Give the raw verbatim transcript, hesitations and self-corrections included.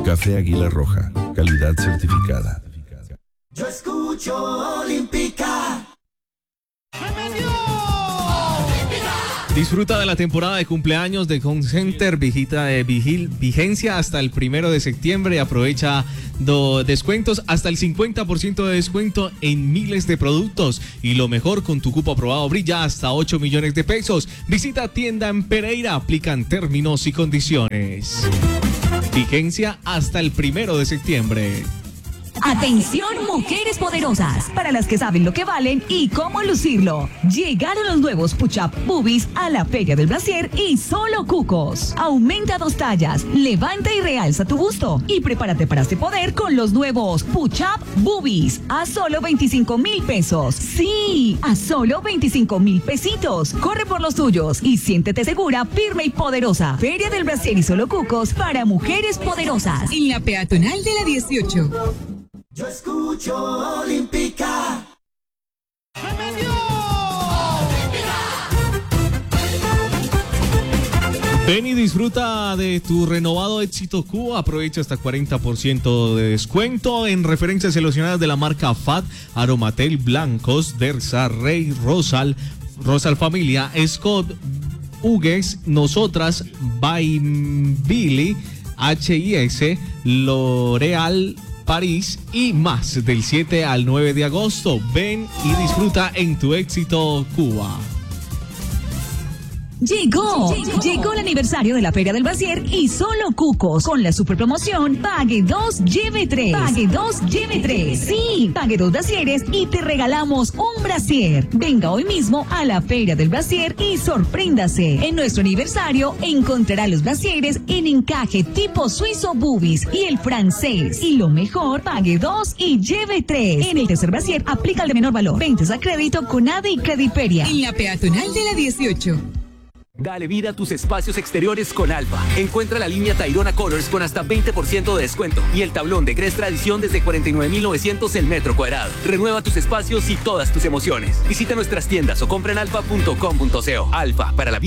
Café Águila Roja, calidad certificada. Yo escucho Olímpica. Disfruta de la temporada de cumpleaños de Home Center, vigita de vigil, vigencia hasta el primero de septiembre. Aprovecha do, descuentos hasta el cincuenta por ciento de descuento en miles de productos. Y lo mejor, con tu cupo aprobado brilla hasta ocho millones de pesos. Visita tienda en Pereira, aplican términos y condiciones. Vigencia hasta el primero de septiembre. Atención, mujeres poderosas, para las que saben lo que valen y cómo lucirlo. Llegaron los nuevos Push-Up Boobies a la Feria del Brasier y solo cucos. Aumenta dos tallas, levanta y realza tu busto y prepárate para este poder con los nuevos Push-Up Boobies a solo veinticinco mil pesos. Sí, a solo veinticinco mil pesitos. Corre por los tuyos y siéntete segura, firme y poderosa. Feria del Brasier y solo cucos para mujeres poderosas. En la peatonal de la dieciocho. Yo escucho Olímpica. Ven y disfruta de tu renovado Éxito Cuba. Aprovecha hasta cuarenta por ciento de descuento en referencias seleccionadas de la marca F A T, Aromatel, Blancos, Dersa, Rey, Rosal, Rosal Familia, Scott, Hughes, Nosotras, Bainbili, H I S, L'Oreal París y más del siete al nueve de agosto. Ven y disfruta en tu Éxito Cuba. Llegó, llegó, llegó el aniversario de la Feria del Brasier y solo cucos con la super promoción Pague dos, lleve tres. Pague dos, lleve tres. Sí, pague dos brasieres y te regalamos un brasier. Venga hoy mismo a la Feria del Brasier y sorpréndase. En nuestro aniversario encontrará los brasieres en encaje tipo suizo boobies y el francés. Y lo mejor, pague dos y lleve tres. En el tercer brasier aplica el de menor valor. Ventas a crédito con A D y Crediferia. En la peatonal de la dieciocho. Dale vida a tus espacios exteriores con Alfa. Encuentra la línea Tayrona Colors con hasta veinte por ciento de descuento y el tablón de Gress Tradición desde cuarenta y nueve mil novecientos el metro cuadrado. Renueva tus espacios y todas tus emociones. Visita nuestras tiendas o compra en alfa punto com punto co. Alfa, para la vida.